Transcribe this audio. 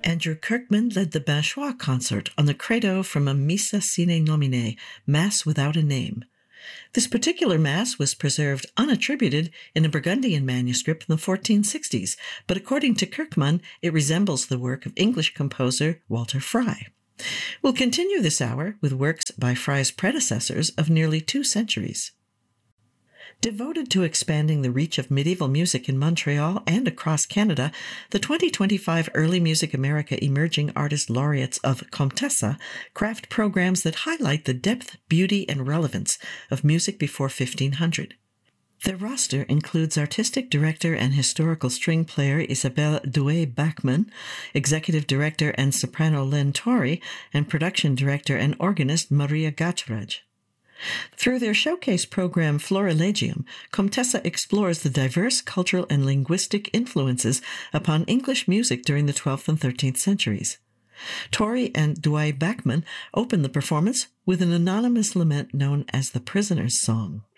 Andrew Kirkman led the Binchois concert on the Credo from a Missa Sine Nomine, Mass Without a Name. This particular Mass was preserved unattributed in a Burgundian manuscript in the 1460s, but according to Kirkman, it resembles the work of English composer Walter Fry. We'll continue this hour with works by Fry's predecessors of nearly 2 centuries. Devoted to expanding the reach of medieval music in Montreal and across Canada, the 2025 Early Music America Emerging Artist Laureates of Comtessa craft programs that highlight the depth, beauty, and relevance of music before 1500. Their roster includes artistic director and historical string player Isabelle Douay-Bachmann, executive director and soprano Len Torrey, and production director and organist Maria Gachraj. Through their showcase program Florilegium, Comtessa explores the diverse cultural and linguistic influences upon English music during the 12th and 13th centuries. Torrey and Douay-Bachmann open the performance with an anonymous lament known as the Prisoner's Song.